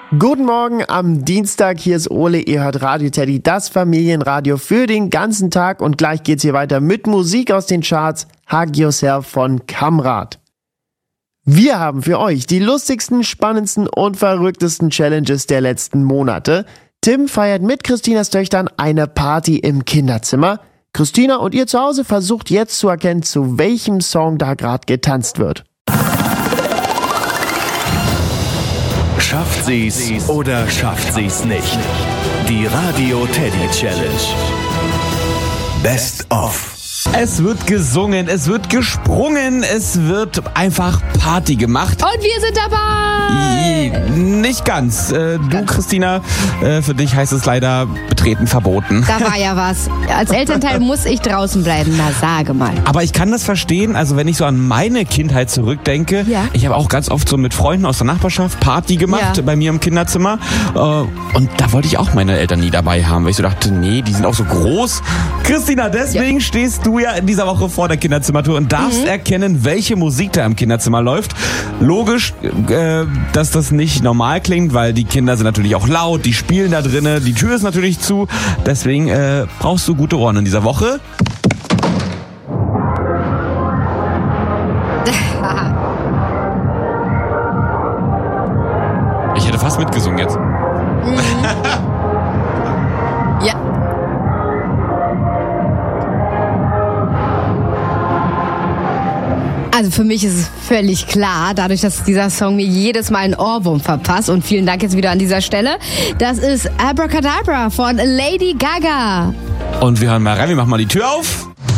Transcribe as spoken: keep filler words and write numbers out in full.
Guten Morgen am Dienstag, hier ist Ole, ihr hört Radio Teddy, das Familienradio für den ganzen Tag und gleich geht's hier weiter mit Musik aus den Charts, Hug Yourself von Kamrat. Wir haben für euch die lustigsten, spannendsten und verrücktesten Challenges der letzten Monate. Tim feiert mit Christinas Töchtern eine Party im Kinderzimmer. Christina und ihr zu Hause versucht jetzt zu erkennen, zu welchem Song da gerade getanzt wird. Schafft sie's oder schafft sie's nicht? Die Radio Teddy Challenge. Best of. Es wird gesungen, es wird gesprungen, es wird einfach Party gemacht. Und wir sind dabei! Nicht ganz. Äh, du, Christina, äh, für dich heißt es leider betreten verboten. Da war ja was. Als Elternteil muss ich draußen bleiben, na sage mal. Aber ich kann das verstehen, also wenn ich so an meine Kindheit zurückdenke, ja. Ich habe auch ganz oft so mit Freunden aus der Nachbarschaft Party gemacht, ja. bei mir im Kinderzimmer. Äh, und da wollte ich auch meine Eltern nie dabei haben, weil ich so dachte, nee, die sind auch so groß. Christina, deswegen ja. stehst du ja in dieser Woche vor der Kinderzimmertour und darfst mhm. erkennen, welche Musik da im Kinderzimmer läuft. Logisch, äh, dass das nicht normal klingt, weil die Kinder sind natürlich auch laut, die spielen da drinnen, die Tür ist natürlich zu. Deswegen äh, brauchst du gute Ohren in dieser Woche. Ich hätte fast mitgesungen jetzt. Mhm. Ja. Also für mich ist es völlig klar, dadurch, dass dieser Song mir jedes Mal einen Ohrwurm verpasst. Und vielen Dank jetzt wieder an dieser Stelle. Das ist Abracadabra von Lady Gaga. Und wir hören mal rein, wir machen mal die Tür auf.